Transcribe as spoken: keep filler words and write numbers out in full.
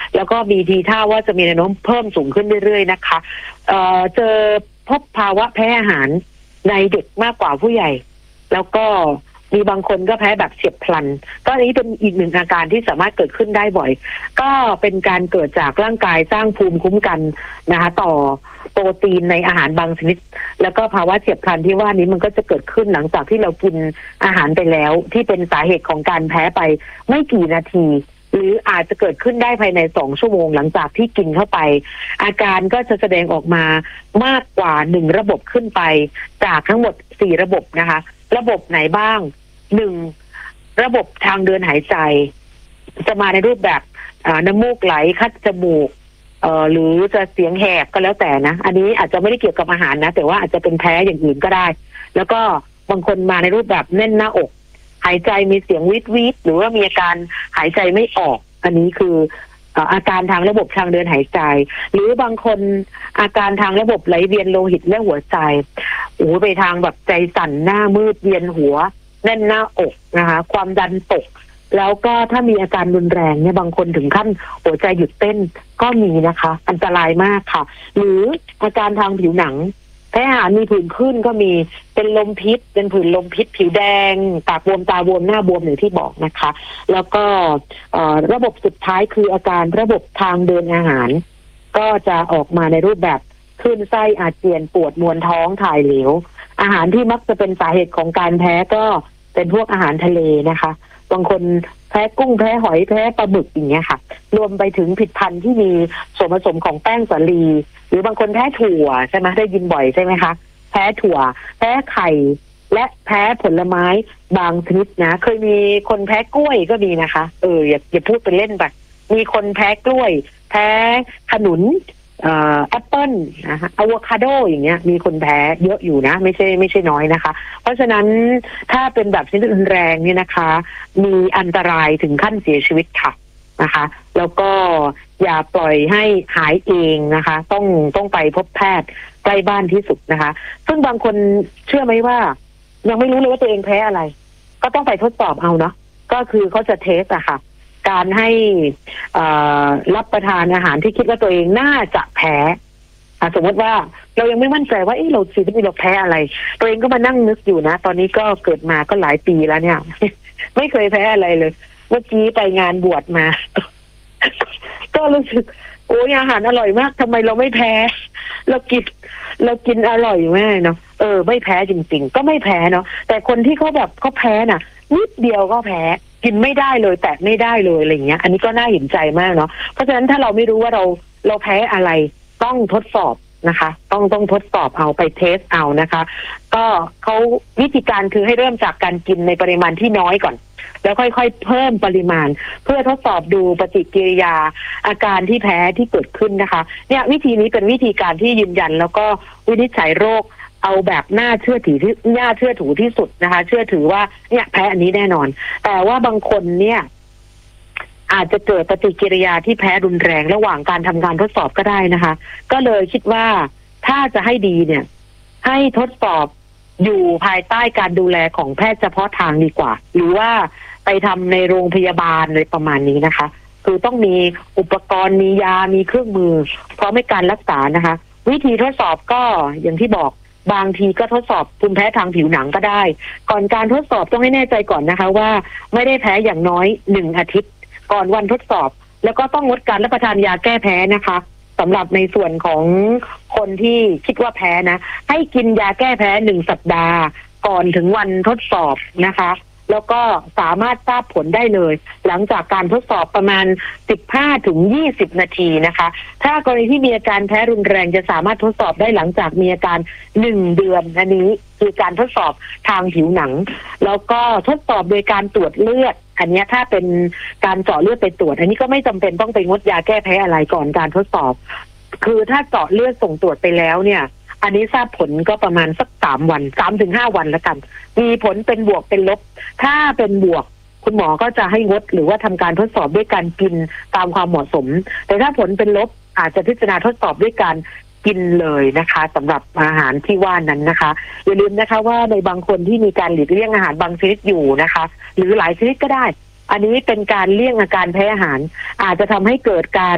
แล้วก็มีทีท่าว่าจะมีแนวโน้มเพิ่มสูงขึ้นเรื่อยๆนะคะเอ่อเจอพบภาวะแพ้อาหารในเด็กมากกว่าผู้ใหญ่แล้วก็มีบางคนก็แพ้แบบเฉียบพลันก็อันนี้เป็นอีกหนึ่งอาการที่สามารถเกิดขึ้นได้บ่อยก็เป็นการเกิดจากร่างกายสร้างภูมิคุ้มกันนะคะต่อโปรตีนในอาหารบางชนิดแล้วก็ภาวะเฉียบพลันที่ว่านี้มันก็จะเกิดขึ้นหลังจากที่เรากินอาหารไปแล้วที่เป็นสาเหตุของการแพ้ไปไม่กี่นาทีหรืออาจจะเกิดขึ้นได้ภายในสองชั่วโมงหลังจากที่กินเข้าไปอาการก็จะแสดงออกมามากกว่าหนึ่งระบบขึ้นไปจากทั้งหมดสี่ระบบนะคะระบบไหนบ้างหนึ่งระบบทางเดินหายใจจะมาในรูปแบบน้ำมูกไหลคัดจมูกเอ่อหรือจะเสียงแหบก็แล้วแต่นะอันนี้อาจจะไม่ได้เกี่ยวกับอาหารนะแต่ว่าอาจจะเป็นแพ้อย่างอื่นก็ได้แล้วก็บางคนมาในรูปแบบแน่นหน้าอกหายใจมีเสียงวิดวิดหรือว่ามีอาการหายใจไม่ออกอันนี้คืออาการทางระบบทางเดินหายใจหรือบางคนอาการทางระบบไหลเวียนโลหิตและหัวใจโอ้ไปทางแบบใจสั่นหน้ามืดเวียนหัวแน่นหน้าอกนะคะความดันตกแล้วก็ถ้ามีอาการรุนแรงเนี่ยบางคนถึงขั้นหัวใจหยุดเต้นก็มีนะคะอันตรายมากค่ะหรืออาการทางผิวหนังแพ้อาหารมีผื่นขึ้นก็มีเป็นลมพิษเป็นผื่นลมพิษผิวแดงปากบวมตาบวมหน้าบวมอย่างที่บอกนะคะแล้วก็ระบบสุดท้ายคืออาการระบบทางเดินอาหารก็จะออกมาในรูปแบบคลื่นไส้อาเจียนปวดมวนท้องถ่ายเหลวอาหารที่มักจะเป็นสาเหตุของการแพ้ก็เป็นพวกอาหารทะเลนะคะบางคนแพ้กุ้งแพ้หอยแพ้ปลาหมึกอย่างเงี้ยค่ะรวมไปถึงผลิตภัณฑ์ที่มีส่วนผสมของแป้งสาลีหรือบางคนแพ้ถั่วใช่ไหมได้ยินบ่อยใช่ไหมคะแพ้ถั่วแพ้ไข่และแพ้ผลไม้บางชนิดนะเคยมีคนแพ้กล้วยก็มีนะคะเอออย่าอย่าพูดเป็นเล่นไปมีคนแพ้กล้วยแพ้ขนุนแอปเปิ้ลนะคะอะโวคาโดอย่างเงี้ยมีคนแพ้เยอะอยู่นะไม่ใช่ไม่ใช่น้อยนะคะเพราะฉะนั้นถ้าเป็นแบบชนิดรุนแรงเนี่ยนะคะมีอันตรายถึงขั้นเสียชีวิตค่ะนะคะแล้วก็อย่าปล่อยให้หายเองนะคะต้องต้องไปพบแพทย์ใกล้บ้านที่สุดนะคะซึ่งบางคนเชื่อไหมว่ายังไม่รู้เลยว่าตัวเองแพ้อะไรก็ต้องไปทดสอบเอาเนาะก็คือเขาจะเทสอะค่ะการให้รับประทานอาหารที่คิดว่าตัวเองน่าจะแพ้สมมติว่าเรายังไม่มั่นใจว่าเออเราชีวิตนี้เราแพ้อะไรตัวเองก็มานั่งนึกอยู่นะตอนนี้ก็เกิดมาก็หลายปีแล้วเนี่ย ไม่เคยแพ้อะไรเลยเมื่อกี้ไปงานบวชมา ก็รู้สึกโอ้ยอาหารอร่อยมากทำไมเราไม่แพ้เรากินเรากินอร่อยมากเนาะเออไม่แพ้จริงๆก็ไม่แพ้เนาะแต่คนที่เขาแบบเขาแพ้น่ะนิดเดียวก็แพ้กินไม่ได้เลยแตะไม่ได้เลยอะไรเงี้ยอันนี้ก็น่าเห็นใจมากเนาะเพราะฉะนั้นถ้าเราไม่รู้ว่าเราเราแพ้อะไรต้องทดสอบนะคะต้องต้องทดสอบเอาไปเทสเอานะคะก็เขาวิธีการคือให้เริ่มจากการกินในปริมาณที่น้อยก่อนแล้วค่อยๆเพิ่มปริมาณเพื่อทดสอบดูปฏิกิริยาอาการที่แพ้ที่เกิดขึ้นนะคะเนี่ยวิธีนี้เป็นวิธีการที่ยืนยันแล้วก็วินิจฉัยโรคเอาแบบน่าเชื่อถือที่น่าเชื่อถือที่สุดนะคะเชื่อถือว่าเนี่ยแพ้อันนี้แน่นอนแต่ว่าบางคนเนี่ยอาจจะเกิดปฏิกิริยาที่แพ้รุนแรงระหว่างการทำการทดสอบก็ได้นะคะก็เลยคิดว่าถ้าจะให้ดีเนี่ยให้ทดสอบอยู่ภายใต้การดูแลของแพทย์เฉพาะทางดีกว่าหรือว่าไปทำในโรงพยาบาลอะไรประมาณนี้นะคะคือต้องมีอุปกรณ์มียามีเครื่องมือพร้อมในการรักษานะคะวิธีทดสอบก็อย่างที่บอกบางทีก็ทดสอบภูมิแพ้ทางผิวหนังก็ได้ก่อนการทดสอบต้องให้แน่ใจก่อนนะคะว่าไม่ได้แพ้อย่างน้อยหนึ่งอาทิตย์ก่อนวันทดสอบแล้วก็ต้องงดการรับประทานยาแก้แพ้นะคะสำหรับในส่วนของคนที่คิดว่าแพ้นะให้กินยาแก้แพ้หนึ่งสัปดาห์ก่อนถึงวันทดสอบนะคะแล้วก็สามารถทราบผลได้เลยหลังจากการทดสอบประมาณสิบห้าถึงยี่สิบนาทีนะคะถ้ากรณีที่มีอาการแพ้รุนแรงจะสามารถทดสอบได้หลังจากมีอาการหนึ่งเดือนอันนี้คือการทดสอบทางผิวหนังแล้วก็ทดสอบโดยการตรวจเลือดอันนี้ถ้าเป็นการเจาะเลือดไปตรวจอันนี้ก็ไม่จำเป็นต้องไปงดยาแก้แพ้อะไรก่อนการทดสอบคือถ้าเจาะเลือดส่งตรวจไปแล้วเนี่ยอันนี้ทราบผลก็ประมาณสักสามวันสามถึงห้าวันแล้วกันมีผลเป็นบวกเป็นลบถ้าเป็นบวกคุณหมอก็จะให้งดหรือว่าทำการทดสอบด้วยการกินตามความเหมาะสมแต่ถ้าผลเป็นลบอาจจะพิจารณาทดสอบด้วยการกินเลยนะคะสำหรับอาหารที่ว่านั้นนะคะอย่าลืมนะคะว่าในบางคนที่มีการหลีกเลี่ยงอาหารบางชนิดอยู่นะคะหรือหลายชนิดก็ได้อันนี้เป็นการเลี่ยงอาการแพ้อาหารอาจจะทำให้เกิดการ